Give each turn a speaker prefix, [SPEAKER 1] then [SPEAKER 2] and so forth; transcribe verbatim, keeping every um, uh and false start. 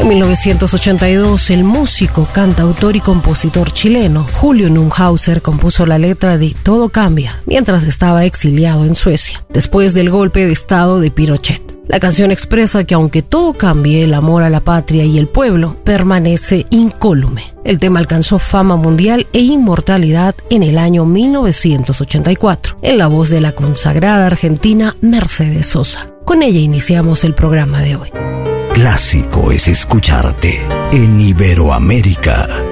[SPEAKER 1] En mil novecientos ochenta y dos, el músico, cantautor y compositor chileno Julio Neuhauser compuso la letra de Todo cambia mientras estaba exiliado en Suecia, después del golpe de estado de Pinochet. La canción expresa que aunque todo cambie, el amor a la patria y el pueblo permanece incólume. El tema alcanzó fama mundial e inmortalidad en el año mil novecientos ochenta y cuatro, en la voz de la consagrada argentina Mercedes Sosa. Con ella iniciamos el programa de hoy.
[SPEAKER 2] Clásico es escucharte en Iberoamérica.